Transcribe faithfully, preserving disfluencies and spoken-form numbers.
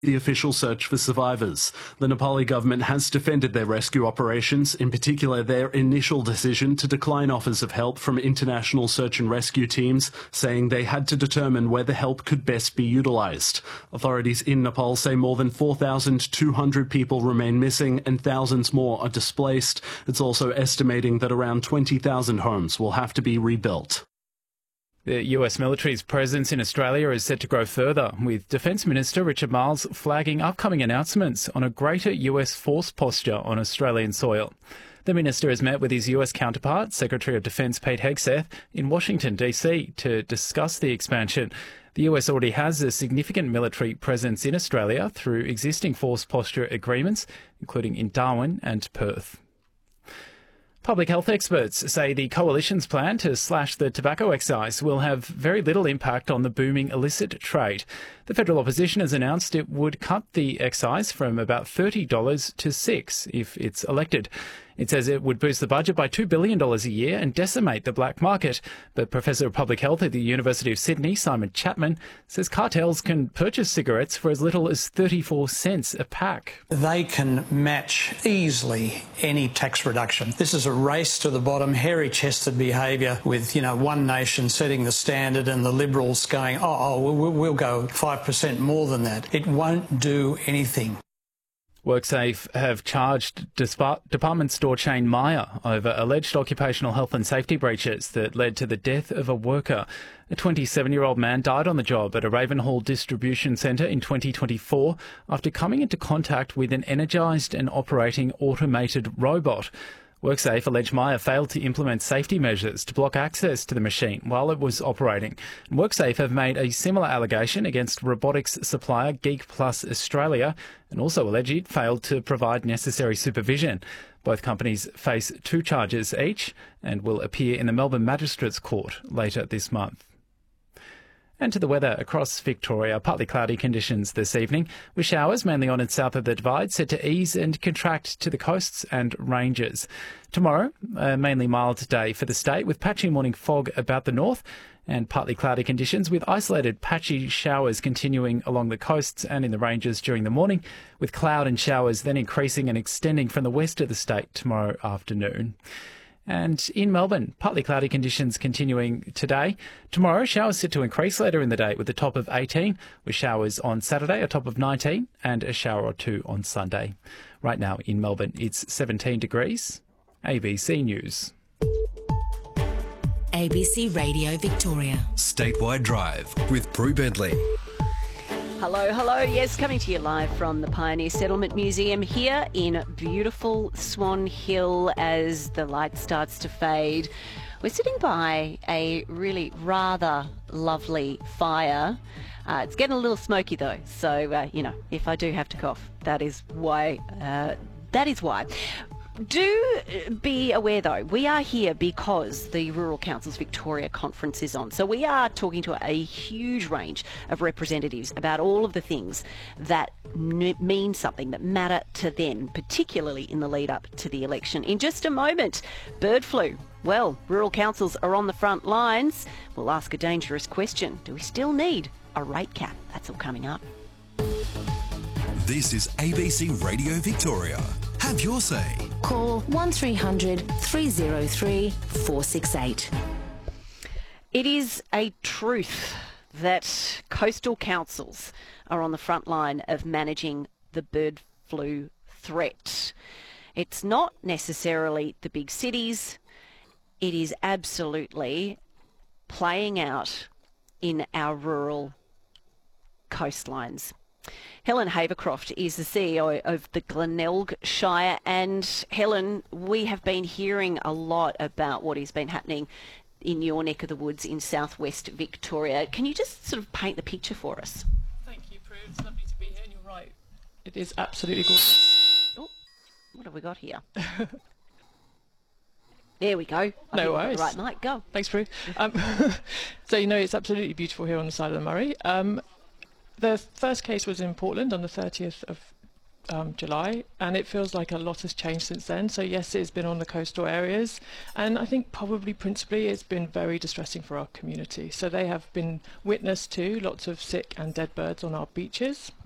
the official search for survivors. The Nepali government has defended their rescue operations, in particular their initial decision to decline offers of help from international search and rescue teams, saying they had to determine where the help could best be utilised. Authorities in Nepal say more than four thousand two hundred people remain missing and thousands more are displaced. It's also estimating that around twenty thousand homes will have to be rebuilt. The U S military's presence in Australia is set to grow further, with Defence Minister Richard Marles flagging upcoming announcements on a greater U S force posture on Australian soil. The minister has met with his U S counterpart, Secretary of Defence Pete Hegseth, in Washington, D C to discuss the expansion. The U S already has a significant military presence in Australia through existing force posture agreements, including in Darwin and Perth. Public health experts say the Coalition's plan to slash the tobacco excise will have very little impact on the booming illicit trade. The federal opposition has announced it would cut the excise from about thirty dollars to six dollars if it's elected. It says it would boost the budget by two billion dollars a year and decimate the black market. But Professor of Public Health at the University of Sydney, Simon Chapman, says cartels can purchase cigarettes for as little as thirty-four cents a pack. They can match easily any tax reduction. This is a race to the bottom, hairy-chested behaviour with, you know, One Nation setting the standard and the Liberals going, oh, oh we'll, we'll go five percent more than that. It won't do anything. WorkSafe have charged department store chain Myer over alleged occupational health and safety breaches that led to the death of a worker. A twenty-seven-year-old man died on the job at a Ravenhall distribution centre in twenty twenty-four after coming into contact with an energised and operating automated robot. WorkSafe allege Myer failed to implement safety measures to block access to the machine while it was operating. WorkSafe have made a similar allegation against robotics supplier Geek Plus Australia and also allege it failed to provide necessary supervision. Both companies face two charges each and will appear in the Melbourne Magistrates Court later this month. And to the weather across Victoria, partly cloudy conditions this evening, with showers mainly on and south of the Divide set to ease and contract to the coasts and ranges. Tomorrow, a mainly mild day for the state, with patchy morning fog about the north and partly cloudy conditions, with isolated patchy showers continuing along the coasts and in the ranges during the morning, with cloud and showers then increasing and extending from the west of the state tomorrow afternoon. And in Melbourne, partly cloudy conditions continuing today. Tomorrow, showers set to increase later in the day with a top of eighteen, with showers on Saturday, a top of nineteen, and a shower or two on Sunday. Right now in Melbourne, it's seventeen degrees. A B C News. A B C Radio Victoria. Statewide Drive with Prue Bentley. Hello, hello. Yes, coming to you live from the Pioneer Settlement Museum here in beautiful Swan Hill as the light starts to fade. We're sitting by a really rather lovely fire. Uh, it's getting a little smoky though, so, uh, you know, if I do have to cough, that is why. Uh, that is why. Do be aware, though, we are here because the Rural Councils Victoria Conference is on. So we are talking to a huge range of representatives about all of the things that n- mean something, that matter to them, particularly in the lead up to the election. In just a moment, bird flu. Well, rural councils are on the front lines. We'll ask a dangerous question. Do we still need a rate cap? That's all coming up. This is A B C Radio Victoria. Have your say. Call one three hundred three oh three four six eight. It is a truth that coastal councils are on the front line of managing the bird flu threat. It's not necessarily the big cities. It is absolutely playing out in our rural coastlines. Helen Havercroft is the C E O of the Glenelg Shire, and Helen, we have been hearing a lot about what has been happening in your neck of the woods in southwest Victoria. Can you just sort of paint the picture for us? Thank you, Prue. It's lovely to be here, and you're right. It is absolutely gorgeous. Oh, what have we got here? There we go. I no worries. Right, Mike, go. Thanks, Prue. Um, so, you know, it's absolutely beautiful here on the side of the Murray. Um, The first case was in Portland on the thirtieth of um, July, and it feels like a lot has changed since then. So yes, it's been on the coastal areas, and I think probably principally it's been very distressing for our community. So they have been witness to lots of sick and dead birds on our beaches.